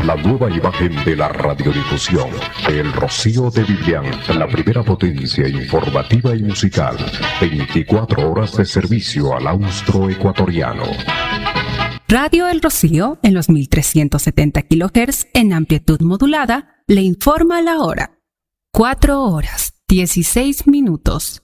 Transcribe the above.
la nueva imagen de la radiodifusión. El Rocío de Vivian, la primera potencia informativa y musical. 24 horas de servicio al austroecuatoriano. Radio El Rocío, en los 1370 kHz en amplitud modulada, le informa la hora. 4 horas, 16 minutos.